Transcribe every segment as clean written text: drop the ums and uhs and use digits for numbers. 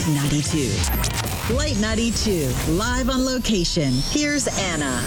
92. Light 92, live on location. Here's Anna.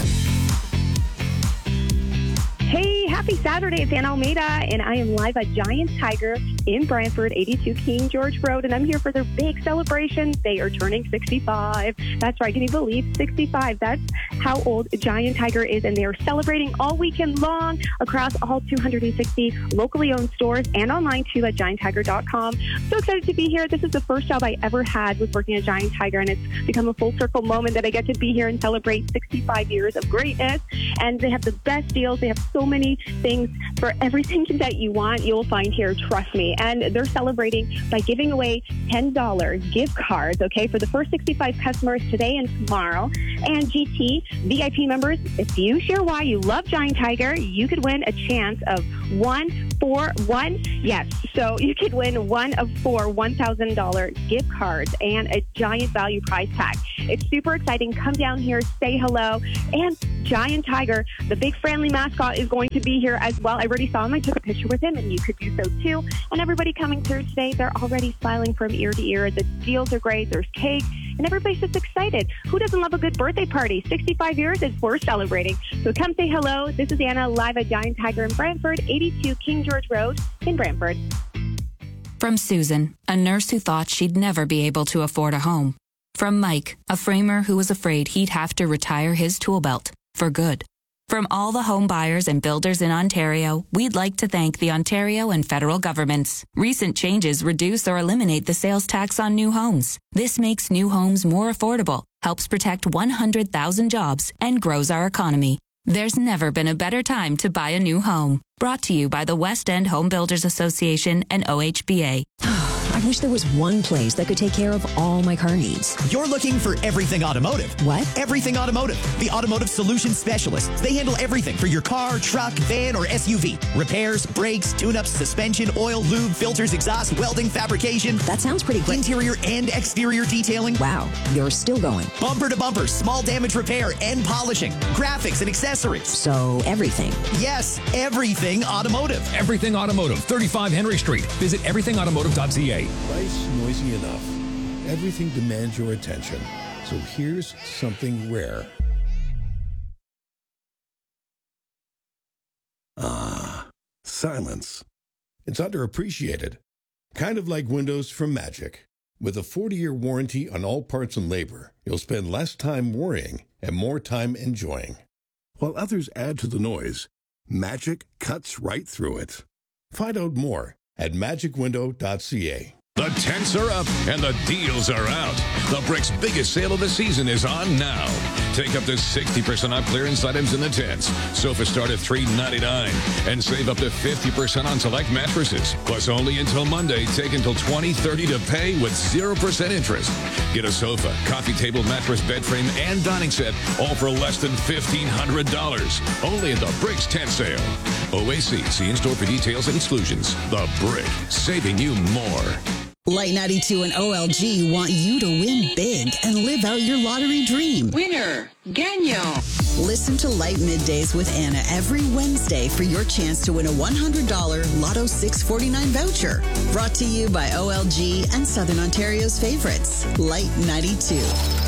Hey, happy Saturday. It's Anna Almeida, and I am live at Giant Tiger in Brantford, 82 King George Road, and I'm here for their big celebration. They are turning 65. That's right. Can you believe 65? That's how old Giant Tiger is, and they are celebrating all weekend long across all 260 locally owned stores and online, too, at gianttiger.com. So excited to be here. This is the first job I ever had was working at Giant Tiger, and it's become a full circle moment that I get to be here and celebrate 65 years of greatness. And they have the best deals. They have so many things for everything that you want. You'll find here, trust me. And they're celebrating by giving away $10 gift cards, okay, for the first 65 customers today and tomorrow. And GT VIP members, if you share why you love Giant Tiger, you could win a chance of one for one. Yes, so you could win one of four $1,000 gift cards and a giant value prize tag. It's super exciting. Come down here, say hello. And Giant Tiger, the big friendly mascot, is going to be here as well. I already saw him. I took a picture with him, and you could do so too. And everybody coming through today, they're already smiling from ear to ear. The deals are great. There's cake, and everybody's just excited. Who doesn't love a good birthday party? 65 years is worth celebrating. So come say hello. This is Anna live at Giant Tiger in Brantford, 82 King George Road in Brantford. From Susan, a nurse who thought she'd never be able to afford a home. From Mike, a framer who was afraid he'd have to retire his tool belt for good. From all the home buyers and builders in Ontario, we'd like to thank the Ontario and federal governments. Recent changes reduce or eliminate the sales tax on new homes. This makes new homes more affordable, helps protect 100,000 jobs, and grows our economy. There's never been a better time to buy a new home. Brought to you by the West End Home Builders Association and OHBA. I wish there was one place that could take care of all my car needs. You're looking for Everything Automotive. What? Everything Automotive, the automotive solution specialists. They handle everything for your car, truck, van, or SUV. Repairs, brakes, tune-ups, suspension, oil, lube, filters, exhaust, welding, fabrication. That sounds pretty quick. Interior and exterior detailing. Wow, you're still going. Bumper to bumper, small damage repair and polishing. Graphics and accessories. So everything. Yes, Everything Automotive. Everything Automotive, 35 Henry Street. Visit everythingautomotive.ca. Life's noisy enough. Everything demands your attention. So here's something rare. Silence. It's underappreciated. Kind of like windows from Magic. With a 40-year warranty on all parts and labor, you'll spend less time worrying and more time enjoying. While others add to the noise, Magic cuts right through it. Find out more at magicwindow.ca. The tents are up and the deals are out. The Brick's biggest sale of the season is on now. Take up to 60% off clearance items in the tents. Sofas start at $399 and save up to 50% on select mattresses. Plus, only until Monday, take until 2030 to pay with 0% interest. Get a sofa, coffee table, mattress, bed frame, and dining set, all for less than $1,500. Only at the Brick's tent sale. OAC, see in-store for details and exclusions. The Brick, saving you more. Light 92 and OLG want you to win big and live out your lottery dream. Winner, Ganyo. Listen to Light Middays with Anna every Wednesday for your chance to win a $100 Lotto 649 voucher. Brought to you by OLG and Southern Ontario's favorites, Light 92.